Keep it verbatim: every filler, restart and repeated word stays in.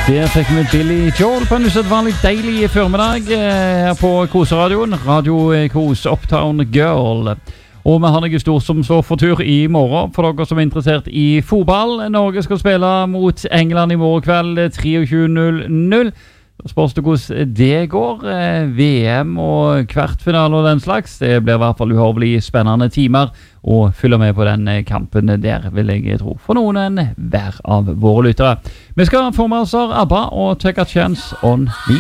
Der fikk vi Billy Joel på en usedvanlig deilig formiddag her på Koseradioen. Radio Kos Uptown Girl. Og vi har noe stort som står for tur i morgen. For dere som er interessert i fotball. Norge skal spille mot England i morgen kveld tjuetre null null. Spørs det hvordan det går. V M og kvartfinale og den slags. Det blir i hvert fall uhorvelig spennende timer å følge med på den kampen der, vil jeg tro. For noen enn hver av våre lyttere. Vi skal få med oss ABBA og Take a Chance on Me.